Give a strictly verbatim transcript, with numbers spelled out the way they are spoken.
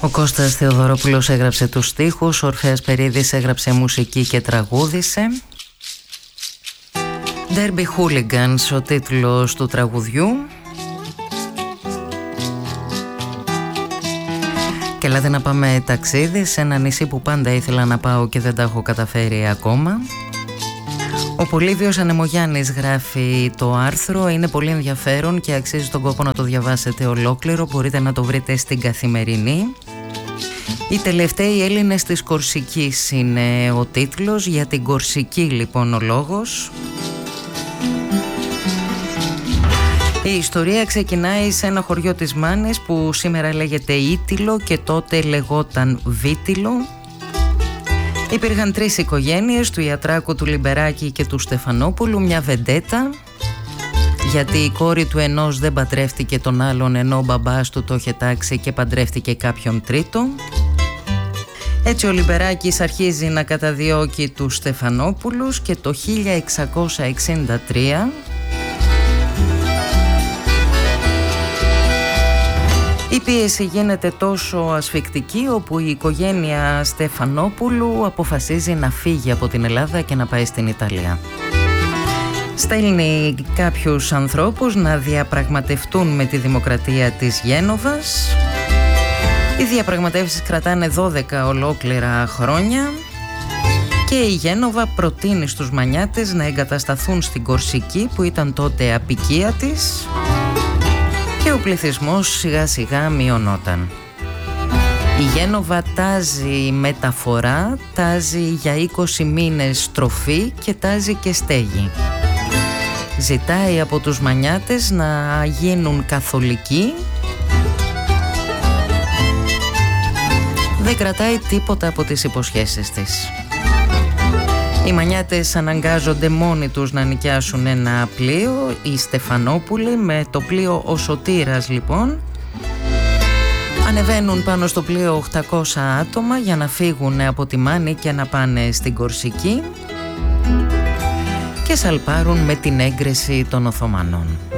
Ο Κώστας Θεοδωρόπουλος έγραψε τους στίχους, ο Ορφέας Περίδης έγραψε μουσική και τραγούδισε. Derby Hooligans, ο τίτλος του τραγουδιού. Και ελάτε να πάμε ταξίδι σε ένα νησί που πάντα ήθελα να πάω και δεν τα έχω καταφέρει ακόμα. Ο Πολύβιος Ανεμογιάννης γράφει το άρθρο, είναι πολύ ενδιαφέρον και αξίζει τον κόπο να το διαβάσετε ολόκληρο, μπορείτε να το βρείτε στην Καθημερινή. Οι τελευταίοι Έλληνες της Κορσικής είναι ο τίτλος, για την Κορσική λοιπόν ο λόγος. Η ιστορία ξεκινάει σε ένα χωριό της Μάνης που σήμερα λέγεται Ήτυλο και τότε λεγόταν Βίτυλο. Υπήρχαν τρεις οικογένειες, του Ιατράκου, του Λιμπεράκη και του Στεφανόπουλου, μια βεντέτα, γιατί η κόρη του ενός δεν παντρεύτηκε τον άλλον ενώ ο μπαμπάς του το είχε τάξει και παντρεύτηκε κάποιον τρίτο. Έτσι ο Λιμπεράκης αρχίζει να καταδιώκει τους Στεφανόπουλους και το χίλια εξακόσια εξήντα τρία η πίεση γίνεται τόσο ασφικτική όπου η οικογένεια Στεφανόπουλου αποφασίζει να φύγει από την Ελλάδα και να πάει στην Ιταλία. Στέλνει κάποιους ανθρώπους να διαπραγματευτούν με τη Δημοκρατία της Γένοβας. Οι διαπραγματεύσεις κρατάνε δώδεκα ολόκληρα χρόνια και η Γένοβα προτείνει στους Μανιάτες να εγκατασταθούν στην Κορσική που ήταν τότε αποικία της και ο πληθυσμός σιγά σιγά μειωνόταν. Η Γένοβα τάζει μεταφορά, τάζει για είκοσι μήνες τροφή και τάζει και στέγη. Ζητάει από τους Μανιάτες να γίνουν καθολικοί. Δεν κρατάει τίποτα από τις υποσχέσεις της. Οι Μανιάτες αναγκάζονται μόνοι τους να νοικιάσουν ένα πλοίο, οι Στεφανόπουλοι με το πλοίο Ο Σωτήρας λοιπόν. Ανεβαίνουν πάνω στο πλοίο οκτακόσια άτομα για να φύγουν από τη Μάνη και να πάνε στην Κορσική και σαλπάρουν με την έγκριση των Οθωμανών.